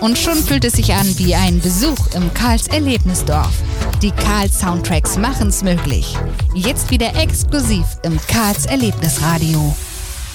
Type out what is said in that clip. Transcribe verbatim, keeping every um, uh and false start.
Und schon fühlt es sich an wie ein Besuch im Karls Erlebnisdorf. Die Karls Soundtracks machen's möglich. Jetzt wieder exklusiv im Karls Erlebnisradio.